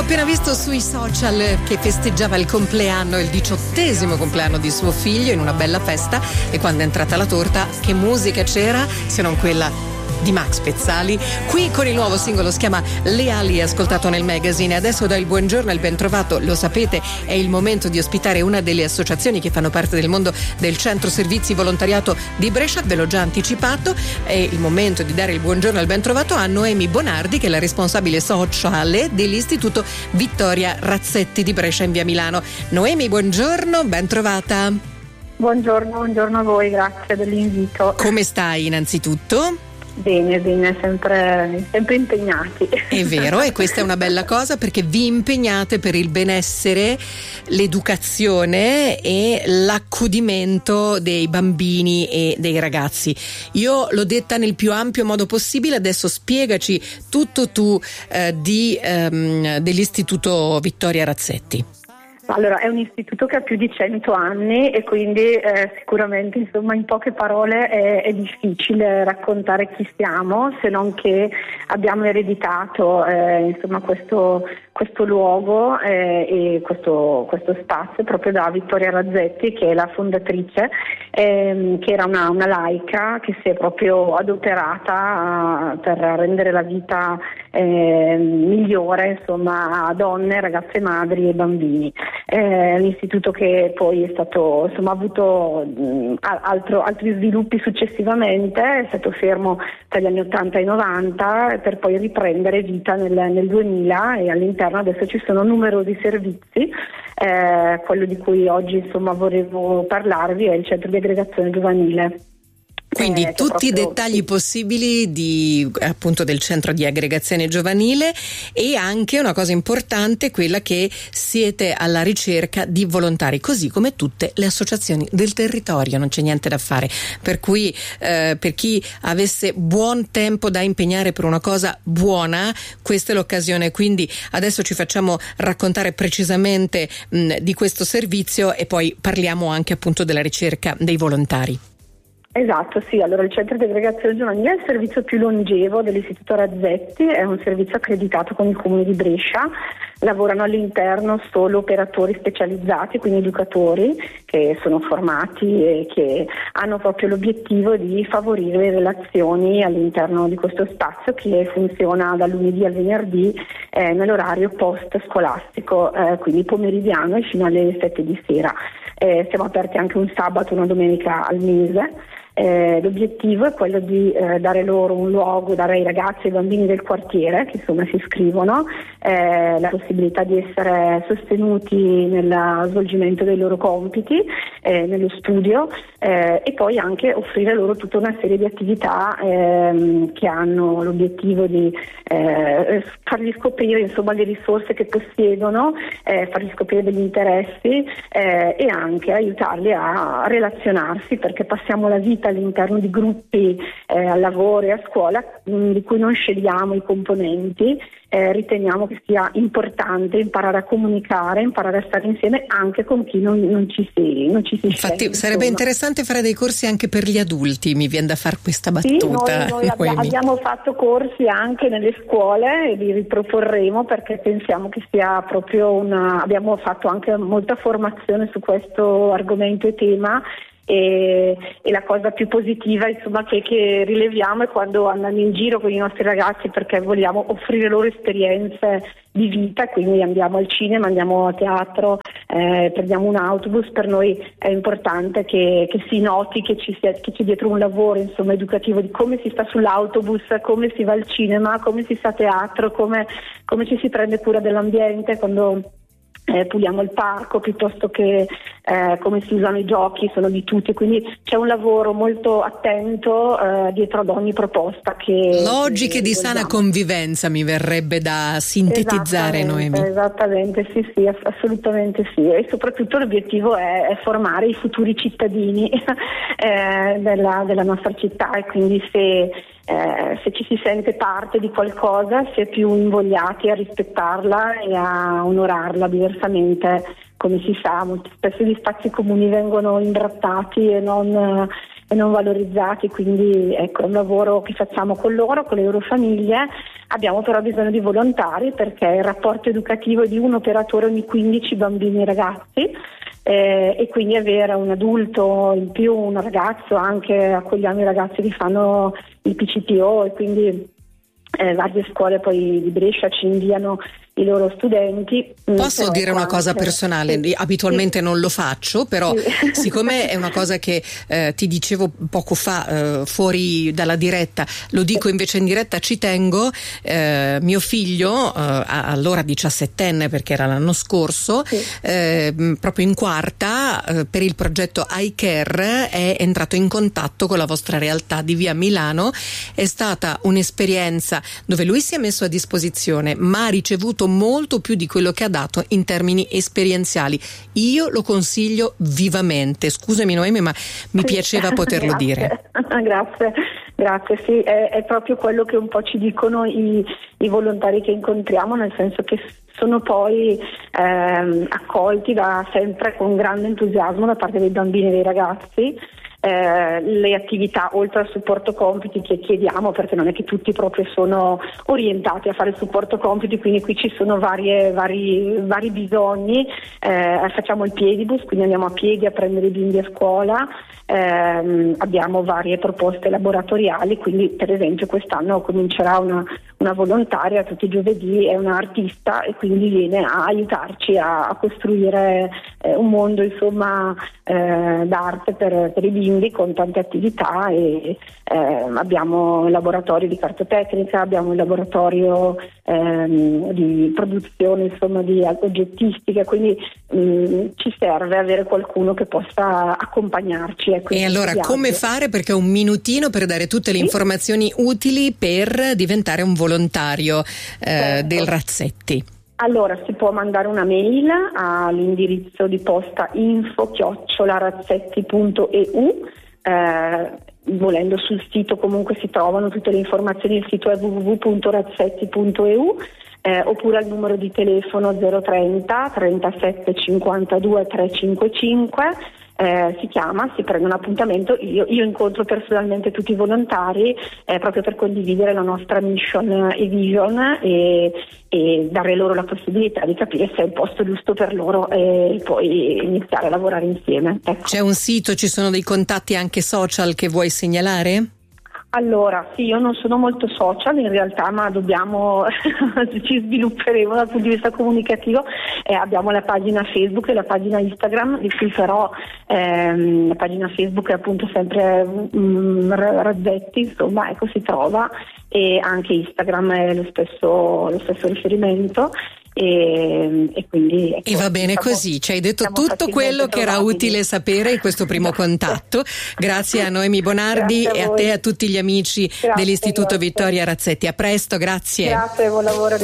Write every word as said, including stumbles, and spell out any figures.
appena visto sui social che festeggiava il compleanno, il diciottesimo compleanno di suo figlio in una bella festa, e quando è entrata la torta, che musica c'era se non quella di Max Pezzali, qui con il nuovo singolo, si chiama Le Ali, ascoltato nel magazine. Adesso do il buongiorno e il ben trovato, lo sapete, è il momento di ospitare una delle associazioni che fanno parte del mondo del Centro Servizi Volontariato di Brescia, ve l'ho già anticipato, è il momento di dare il buongiorno e il ben trovato a Noemi Bonardi, che è la responsabile sociale dell'Istituto Vittoria Razzetti di Brescia in via Milano. Noemi, buongiorno, ben trovata. Buongiorno, buongiorno a voi, grazie dell'invito. Come stai innanzitutto? Bene, bene, sempre, sempre impegnati. È vero, e questa è una bella cosa, perché vi impegnate per il benessere, l'educazione e l'accudimento dei bambini e dei ragazzi. Io l'ho detta nel più ampio modo possibile, adesso spiegaci tutto tu eh, di, ehm, dell'Istituto Vittoria Razzetti. Allora, è un istituto che ha più di cento anni e quindi eh, sicuramente, insomma, in poche parole è, è difficile raccontare chi siamo, se non che abbiamo ereditato eh, insomma questo, questo luogo eh, e questo, questo spazio proprio da Vittoria Razzetti, che è la fondatrice, eh, che era una, una laica che si è proprio adoperata uh, per rendere la vita eh, migliore, insomma, a donne, ragazze madri e bambini. Eh, l'istituto che poi è stato, insomma, ha avuto mh, altro, altri sviluppi successivamente, è stato fermo tra gli anni ottanta e novanta per poi riprendere vita nel, nel duemila, e all'interno adesso ci sono numerosi servizi. Eh, quello di cui oggi, insomma, volevo parlarvi è il centro di aggregazione giovanile. Quindi eh, tutti i proprio, dettagli sì. possibili di, appunto, del centro di aggregazione giovanile, e anche una cosa importante, quella che siete alla ricerca di volontari, così come tutte le associazioni del territorio, non c'è niente da fare, per cui eh, per chi avesse buon tempo da impegnare per una cosa buona, questa è l'occasione. Quindi adesso ci facciamo raccontare precisamente mh, di questo servizio e poi parliamo anche, appunto, della ricerca dei volontari. Esatto, sì. Allora, il centro di aggregazione giovanile è il servizio più longevo dell'Istituto Razzetti, è un servizio accreditato con il Comune di Brescia. Lavorano all'interno solo operatori specializzati, quindi educatori che sono formati e che hanno proprio l'obiettivo di favorire le relazioni all'interno di questo spazio, che funziona dal lunedì al venerdì eh, nell'orario post scolastico, eh, quindi pomeridiano e fino alle sette di sera. Eh, siamo aperti anche un sabato e una domenica al mese. Eh, l'obiettivo è quello di eh, dare loro un luogo, dare ai ragazzi e ai bambini del quartiere che, insomma, si iscrivono eh, la possibilità di essere sostenuti nel svolgimento dei loro compiti, eh, nello studio, eh, e poi anche offrire loro tutta una serie di attività ehm, che hanno l'obiettivo di eh, fargli scoprire, insomma, le risorse che possiedono, eh, fargli scoprire degli interessi eh, e anche aiutarli a relazionarsi, perché passiamo la vita all'interno di gruppi eh, al lavoro e a scuola mh, di cui non scegliamo i componenti. Eh, riteniamo che sia importante imparare a comunicare, imparare a stare insieme anche con chi non, non ci si non ci si Infatti sceglie, sarebbe insomma. interessante fare dei corsi anche per gli adulti, mi viene da fare questa battuta. Sì, noi, noi abbiamo, abbiamo fatto corsi anche nelle scuole e li riproporremo, perché pensiamo che sia proprio una... abbiamo fatto anche molta formazione su questo argomento e tema. E, e la cosa più positiva, insomma, che, che rileviamo è quando andando in giro con i nostri ragazzi, perché vogliamo offrire loro esperienze di vita, quindi andiamo al cinema, andiamo a teatro, eh, prendiamo un autobus. Per noi è importante che, che si noti che ci sia, che c'è dietro un lavoro, insomma, educativo, di come si sta sull'autobus, come si va al cinema, come si sta a teatro, come, come ci si prende cura dell'ambiente quando Eh, puliamo il parco, piuttosto che eh, come si usano i giochi, sono di tutti, quindi c'è un lavoro molto attento eh, dietro ad ogni proposta che logiche che di sana convivenza, mi verrebbe da sintetizzare. Esattamente, Noemi. esattamente, sì, sì, ass- assolutamente sì, e soprattutto l'obiettivo è, è formare i futuri cittadini eh, della, della nostra città, e quindi se Eh, se ci si sente parte di qualcosa si è più invogliati a rispettarla e a onorarla. Diversamente come si sa, molto spesso gli spazi comuni vengono imbrattati e non, e non valorizzati, quindi ecco, è un lavoro che facciamo con loro, con le loro famiglie. Abbiamo però bisogno di volontari, perché il rapporto educativo è di un operatore ogni quindici bambini e ragazzi, eh, e quindi avere un adulto in più, un ragazzo, anche accogliamo i ragazzi che fanno il P C T O, e quindi eh, varie scuole poi di Brescia ci inviano i loro studenti. Posso dire una cosa personale? Sì. Abitualmente sì. non lo faccio, però sì. siccome è una cosa che eh, ti dicevo poco fa eh, fuori dalla diretta, lo dico invece in diretta, ci tengo. Eh, mio figlio, eh, allora diciassettenne perché era l'anno scorso, sì. eh, proprio in quarta eh, per il progetto iCare è entrato in contatto con la vostra realtà di via Milano. È stata un'esperienza dove lui si è messo a disposizione, ma ha ricevuto molto più di quello che ha dato in termini esperienziali. Io lo consiglio vivamente. Scusami Noemi, ma mi sì. piaceva poterlo grazie. dire. Grazie, grazie. Sì, è, è proprio quello che un po' ci dicono i, i volontari che incontriamo, nel senso che sono poi ehm, accolti da sempre con grande entusiasmo da parte dei bambini e dei ragazzi. Eh, le attività oltre al supporto compiti che chiediamo, perché non è che tutti proprio sono orientati a fare il supporto compiti, quindi qui ci sono varie, vari, vari bisogni. Eh, facciamo il piedibus, quindi andiamo a piedi a prendere i bimbi a scuola. Eh, abbiamo varie proposte laboratoriali, quindi per esempio quest'anno comincerà una, una volontaria tutti i giovedì, è una artista e quindi viene a aiutarci a, a costruire eh, un mondo insomma eh, d'arte per, per i bimbi, con tante attività, e eh, abbiamo il laboratorio di cartotecnica, abbiamo il laboratorio ehm, di produzione insomma di oggettistica, quindi mh, ci serve avere qualcuno che possa accompagnarci. E allora come fare? Perché un minutino per dare tutte le sì? informazioni utili per diventare un volontario eh, certo. del Razzetti. Allora si può mandare una mail all'indirizzo di posta info chiocciola razzetti punto e u. Eh, volendo sul sito comunque si trovano tutte le informazioni, il sito è w w w punto razzetti punto e u. Eh, oppure al numero di telefono zero trenta trentasette cinquantadue trecentocinquantacinque. Eh, si chiama, si prende un appuntamento, io, io incontro personalmente tutti i volontari eh, proprio per condividere la nostra mission e vision e, e dare loro la possibilità di capire se è il posto giusto per loro e poi iniziare a lavorare insieme. Ecco. C'è un sito, ci sono dei contatti anche social che vuoi segnalare? Allora, sì, io non sono molto social in realtà, ma dobbiamo, ci svilupperemo dal punto di vista comunicativo. Eh, abbiamo la pagina Facebook e la pagina Instagram, di cui però ehm, la pagina Facebook è appunto sempre um, Razzetti, insomma, ecco, si trova, e anche Instagram è lo stesso, lo stesso riferimento. E, e quindi ecco, e va bene siamo, così, ci hai detto tutto quello che era utile sapere in questo primo contatto. Grazie a Noemi Bonardi a e a te e a tutti gli amici grazie, dell'Istituto grazie. Vittoria Razzetti. A presto, grazie. Grazie, buon lavoro.